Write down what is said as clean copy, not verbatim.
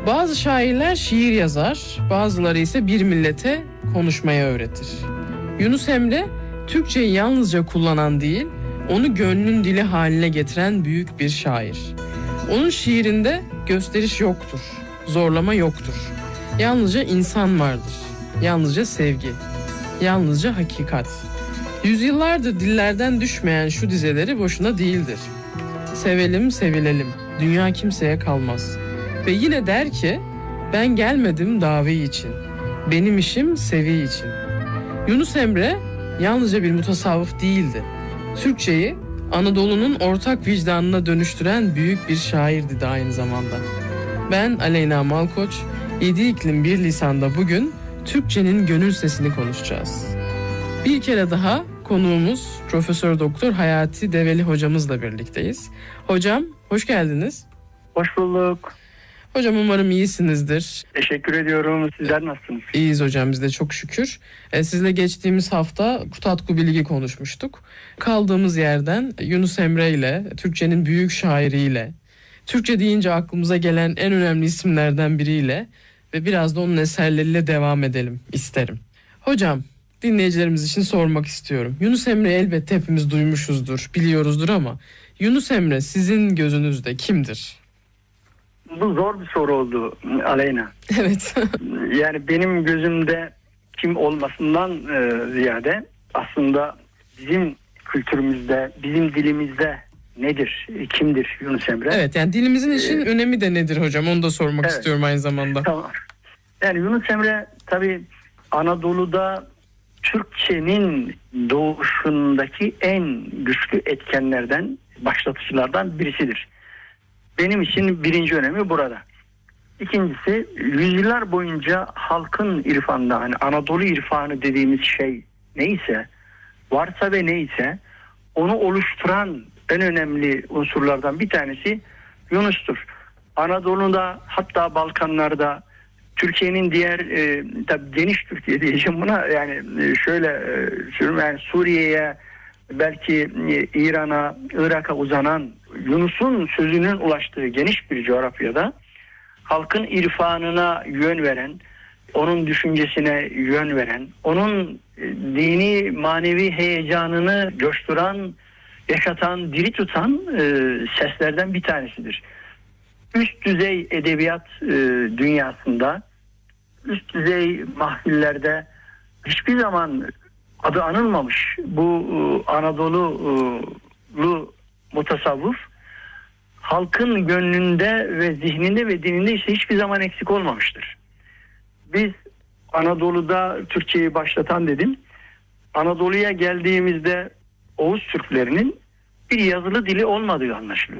Bazı şairler şiir yazar, bazıları ise bir millete konuşmayı öğretir. Yunus Emre, Türkçeyi yalnızca kullanan değil, onu gönlün dili haline getiren büyük bir şair. Onun şiirinde gösteriş yoktur, zorlama yoktur. Yalnızca insan vardır, yalnızca sevgi, yalnızca hakikat. Yüzyıllardır dillerden düşmeyen şu dizeleri boşuna değildir. Sevelim, sevilelim, dünya kimseye kalmaz. Ve yine der ki, ben gelmedim davi için, benim işim sevi için. Yunus Emre yalnızca bir mutasavvıf değildi. Türkçeyi Anadolu'nun ortak vicdanına dönüştüren büyük bir şairdi de aynı zamanda. Ben Aleyna Malkoç, 7 iklim bir lisanda bugün Türkçenin gönül sesini konuşacağız. Bir kere daha konuğumuz Profesör Doktor Hayati Develi hocamızla birlikteyiz. Hocam hoş geldiniz. Hoş bulduk. Hocam umarım iyisinizdir. Teşekkür ediyorum. Sizler nasılsınız? İyiyiz hocam, biz de çok şükür. Sizle geçtiğimiz hafta Kutatku Bilgi konuşmuştuk. Kaldığımız yerden Yunus Emre ile, Türkçenin büyük şairiyle, Türkçe deyince aklımıza gelen en önemli isimlerden biriyle ve biraz da onun eserleriyle devam edelim isterim. Hocam, dinleyicilerimiz için sormak istiyorum. Yunus Emre elbette hepimiz duymuşuzdur, biliyoruzdur ama Yunus Emre sizin gözünüzde kimdir? Bu zor bir soru oldu Aleyna. Evet. Yani benim gözümde kim olmasından ziyade aslında bizim kültürümüzde, bizim dilimizde nedir, kimdir Yunus Emre? Evet, yani dilimizin için önemi de nedir hocam? Onu da sormak istiyorum aynı zamanda. Tamam. Yani Yunus Emre tabii Anadolu'da Türkçenin doğuşundaki en güçlü etkenlerden, başlatıcılardan birisidir. Benim için birinci önemi burada. İkincisi, yüzyıllar boyunca halkın irfanında, hani Anadolu irfanı dediğimiz şey neyse, varsa ve neyse onu oluşturan en önemli unsurlardan bir tanesi Yunus'tur. Anadolu'da, hatta Balkanlarda, Türkiye'nin diğer tabii geniş Türkiye diyeceğim buna, yani şöyle yani Suriye'ye, belki İran'a, Irak'a uzanan Yunus'un sözünün ulaştığı geniş bir coğrafyada halkın irfanına yön veren, onun düşüncesine yön veren, onun dini manevi heyecanını coşturan, yaşatan, diri tutan seslerden bir tanesidir. Üst düzey edebiyat dünyasında, üst düzey mahfillerde hiçbir zaman adı anılmamış bu Anadolu'lu mutasavvıf halkın gönlünde ve zihninde ve dilinde ise hiçbir zaman eksik olmamıştır. Biz Anadolu'da Türkçeyi başlatan dedim. Anadolu'ya geldiğimizde Oğuz Türklerinin bir yazılı dili olmadığı anlaşılıyor.